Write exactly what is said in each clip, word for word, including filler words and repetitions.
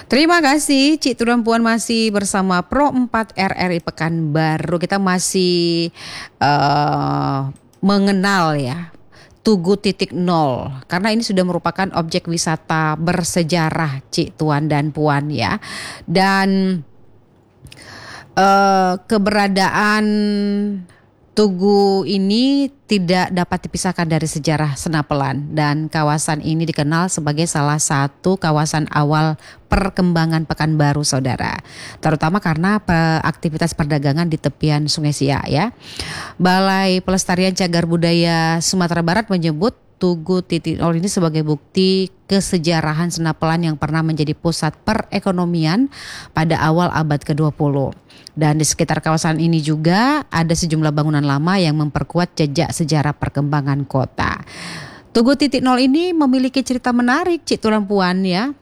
Terima kasih Cik Tuan Puan, masih bersama Pro empat R R I Pekanbaru. Kita masih uh, mengenal ya Tugu titik nol, karena ini sudah merupakan objek wisata bersejarah Cik Tuan dan Puan ya. Dan uh, keberadaan Tugu ini tidak dapat dipisahkan dari sejarah Senapelan, dan kawasan ini dikenal sebagai salah satu kawasan awal perkembangan Pekanbaru, saudara. Terutama karena aktivitas perdagangan di tepian Sungai Siak ya. Balai Pelestarian Cagar Budaya Sumatera Barat menyebut Tugu titik nol ini sebagai bukti kesejarahan Senapelan yang pernah menjadi pusat perekonomian pada awal abad ke dua puluh. Dan di sekitar kawasan ini juga ada sejumlah bangunan lama yang memperkuat jejak sejarah perkembangan kota. Tugu titik nol ini memiliki cerita menarik Cik Tuan Puan ya.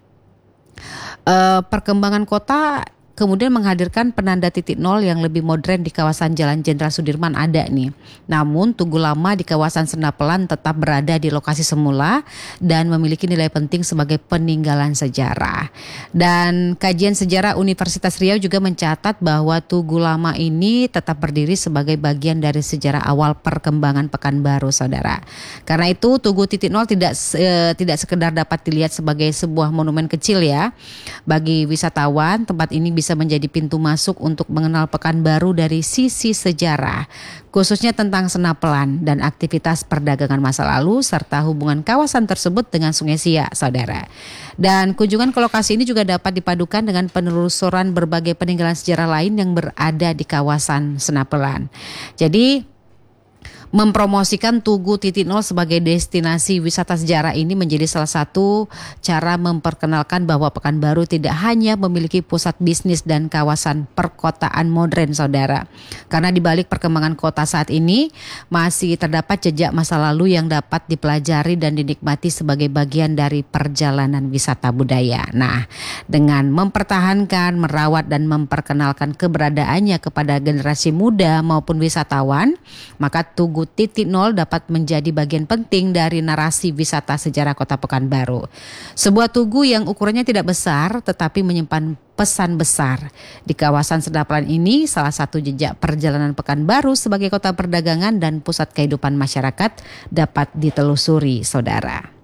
E, perkembangan kota kemudian menghadirkan penanda titik nol yang lebih modern di kawasan Jalan Jenderal Sudirman ada nih. Namun Tugu lama di kawasan Senapelan tetap berada di lokasi semula dan memiliki nilai penting sebagai peninggalan sejarah. Dan kajian sejarah Universitas Riau juga mencatat bahwa Tugu lama ini tetap berdiri sebagai bagian dari sejarah awal perkembangan Pekanbaru, saudara. Karena itu Tugu titik nol tidak e, tidak sekedar dapat dilihat sebagai sebuah monumen kecil ya. Bagi wisatawan, tempat ini bisa bisa menjadi pintu masuk untuk mengenal Pekanbaru dari sisi sejarah, khususnya tentang Senapelan dan aktivitas perdagangan masa lalu serta hubungan kawasan tersebut dengan Sungai Siak, saudara. Dan kunjungan ke lokasi ini juga dapat dipadukan dengan penelusuran berbagai peninggalan sejarah lain yang berada di kawasan Senapelan. Jadi mempromosikan Tugu titik nol sebagai destinasi wisata sejarah ini menjadi salah satu cara memperkenalkan bahwa Pekanbaru tidak hanya memiliki pusat bisnis dan kawasan perkotaan modern, saudara. Karena di balik perkembangan kota saat ini masih terdapat jejak masa lalu yang dapat dipelajari dan dinikmati sebagai bagian dari perjalanan wisata budaya. Nah, dengan mempertahankan, merawat dan memperkenalkan keberadaannya kepada generasi muda maupun wisatawan, maka Tugu titik nol dapat menjadi bagian penting dari narasi wisata sejarah Kota Pekanbaru. Sebuah tugu yang ukurannya tidak besar tetapi menyimpan pesan besar. Di kawasan Senapelan ini salah satu jejak perjalanan Pekanbaru sebagai kota perdagangan dan pusat kehidupan masyarakat dapat ditelusuri, saudara.